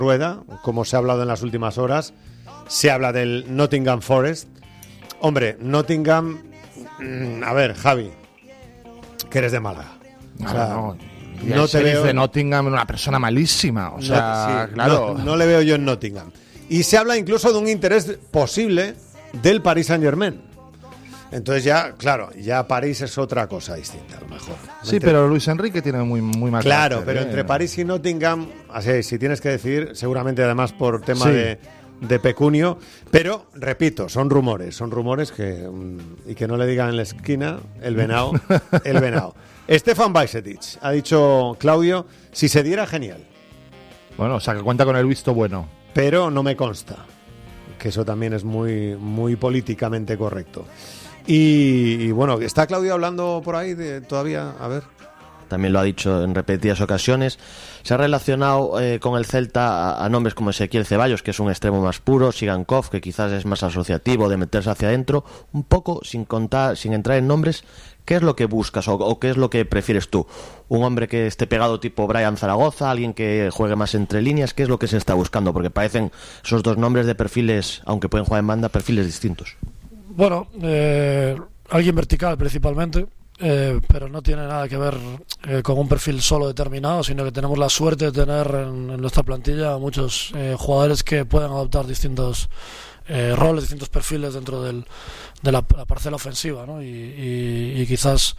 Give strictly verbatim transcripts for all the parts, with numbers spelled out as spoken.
rueda, como se ha hablado en las últimas horas. Se habla del Nottingham Forest. Hombre, Nottingham... Mmm, a ver, Javi, que eres de Málaga. O sea, no, no, no te veo de Nottingham una persona malísima. O sea, no, sí, claro. No, no le veo yo en Nottingham. Y se habla incluso de un interés posible del Paris Saint-Germain. Entonces ya, claro, ya París es otra cosa distinta, a lo mejor. Sí, entre... pero Luis Enrique tiene muy, muy mal Claro, carácter, pero ¿eh? entre París y Nottingham, así, si tienes que decir, seguramente además por tema sí. de, de pecunio, pero, repito, son rumores, son rumores que y que no le digan en la esquina el venao, el venao. Stefan Bajcetic, ha dicho Claudio, si se diera, genial. Bueno, o sea, que cuenta con el visto bueno. Pero no me consta, que eso también es muy, muy políticamente correcto. Y, y bueno, ¿está Claudio hablando por ahí de, todavía? A ver. También lo ha dicho en repetidas ocasiones. Se ha relacionado eh, con el Celta a, a nombres como Ezequiel Ceballos, que es un extremo más puro, Sigankov, que quizás es más asociativo, de meterse hacia adentro, un poco sin contar, sin entrar en nombres. ¿Qué es lo que buscas o, o qué es lo que prefieres tú? ¿Un hombre que esté pegado tipo Brian Zaragoza? ¿Alguien que juegue más entre líneas? ¿Qué es lo que se está buscando? Porque parecen esos dos nombres de perfiles, aunque pueden jugar en banda, perfiles distintos. Bueno, eh, alguien vertical principalmente, eh, pero no tiene nada que ver eh, con un perfil solo determinado, sino que tenemos la suerte de tener en, en nuestra plantilla muchos eh, jugadores que pueden adoptar distintos eh, roles, distintos perfiles dentro del, de la, la parcela ofensiva, ¿no? y, y, y quizás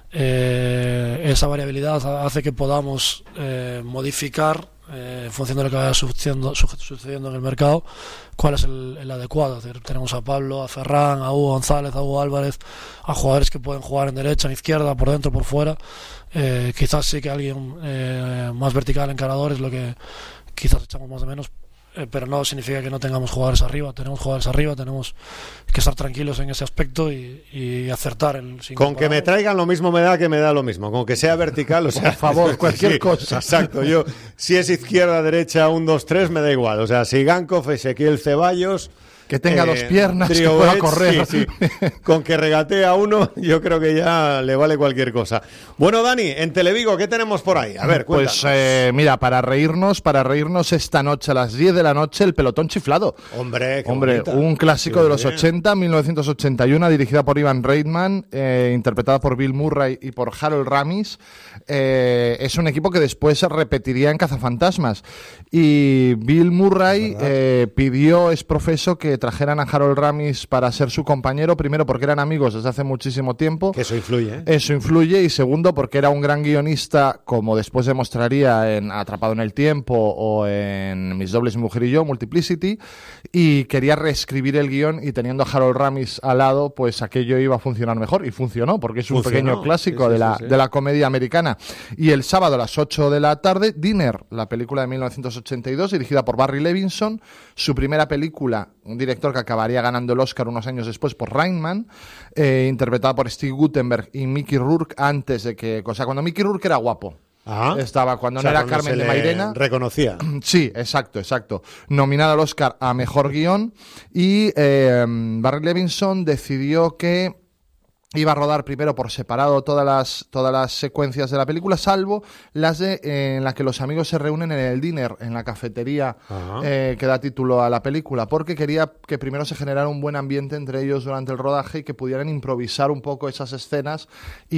eh, esa variabilidad hace que podamos eh, modificar Eh, en función de lo que vaya sucediendo, sucediendo en el mercado, cuál es el, el adecuado. Es decir, tenemos a Pablo, a Ferran, a Hugo González, a Hugo Álvarez, a jugadores que pueden jugar en derecha, en izquierda, por dentro, por fuera. Eh, quizás sí que alguien eh, más vertical, encarador, es lo que quizás echamos más de menos, eh, pero no significa que no tengamos jugadores arriba. Tenemos jugadores arriba, tenemos que estar tranquilos en ese aspecto y, y acertar el cinco. Con que me traigan lo mismo me da que me da lo mismo, con que sea vertical, o sea, por favor, cualquier sí, cosa. Exacto, yo si es izquierda, derecha, un, dos, tres, me da igual, o sea, Sigankov, Ezequiel Ceballos, que tenga eh, dos piernas, que pueda Edge, correr. Sí, sí. Con que regatee a uno, yo creo que ya le vale cualquier cosa. Bueno, Dani, en Televigo, ¿qué tenemos por ahí? A ver, cuéntanos. Pues eh, mira, para reírnos, para reírnos esta noche a las diez de la noche, El pelotón chiflado. Hombre, qué Hombre, bonita. Un clásico qué de los bien. ochenta, mil novecientos ochenta y uno, dirigida por Ivan Reitman, eh, interpretada por Bill Murray y por Harold Ramis. Eh, es un equipo que después se repetiría en Cazafantasmas. Y Bill Murray eh, pidió, es profeso, que trajeran a Harold Ramis para ser su compañero, primero porque eran amigos desde hace muchísimo tiempo. Que eso influye, ¿eh? Eso influye, y segundo porque era un gran guionista, como después demostraría en Atrapado en el Tiempo o en Mis dobles, mi mujer y yo, Multiplicity, y quería reescribir el guión, y teniendo a Harold Ramis al lado, pues aquello iba a funcionar mejor, y funcionó, porque es un Funcionó. pequeño clásico sí, sí, de, la, sí, sí. de la comedia americana. Y el sábado a las ocho de la tarde, Dinner, la película de mil novecientos ochenta y dos, dirigida por Barry Levinson, su primera película, un director que acabaría ganando el Oscar unos años después por Rain, eh, interpretada por Steve Guttenberg y Mickey Rourke, antes de que... O sea, cuando Mickey Rourke era guapo. Ajá. Estaba cuando O sea, no era cuando Carmen se de le Mairena. Reconocía. Sí, exacto, exacto. Nominada al Oscar a Mejor Guión, y eh, Barry Levinson decidió que iba a rodar primero por separado todas las todas las secuencias de la película, salvo las de eh, en las que los amigos se reúnen en el dinner, en la cafetería eh, que da título a la película, porque quería que primero se generara un buen ambiente entre ellos durante el rodaje y que pudieran improvisar un poco esas escenas,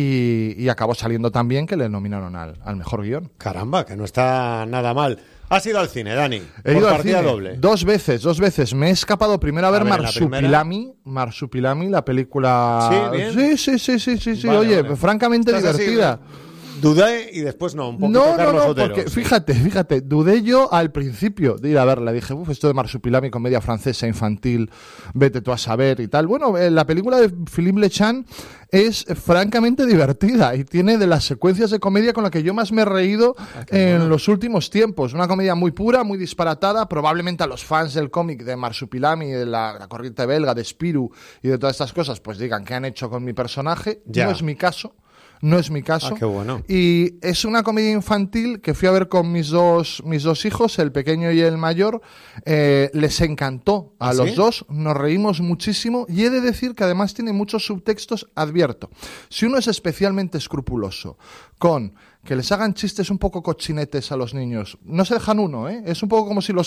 y, y acabó saliendo tan bien que le nominaron al, al mejor guión. Caramba, que no está nada mal. ¿Has ido al cine, Dani? He por ido al partida cine doble. dos veces, dos veces. Me he escapado primero a ver, A ver, la Marsupilami, Marsupilami, la película... Sí, bien. Sí, sí, sí, sí, sí, sí. Vale, Oye, vale. francamente Estás así, divertida. Dudé y después no, un poquito No, no, Carlos no, Otero, porque sí. fíjate, fíjate, dudé yo al principio de ir a verla. Dije, uff, esto de Marsupilami, comedia francesa infantil, vete tú a saber y tal. Bueno, eh, la película de Philippe Lechan es francamente divertida y tiene de las secuencias de comedia con la que yo más me he reído ah, en bueno. los últimos tiempos. Una comedia muy pura, muy disparatada. Probablemente a los fans del cómic de Marsupilami, de la, la corriente belga, de Spirou y de todas estas cosas, pues digan qué han hecho con mi personaje. Ya. No es mi caso. No es mi caso. Ah, qué bueno. Y es una comedia infantil que fui a ver con mis dos, mis dos hijos, el pequeño y el mayor. Eh, les encantó a ¿Ah, los sí? dos, nos reímos muchísimo, y he de decir que además tiene muchos subtextos. Advierto, si uno es especialmente escrupuloso con que les hagan chistes un poco cochinetes a los niños. No se dejan uno, ¿eh? Es un poco como si los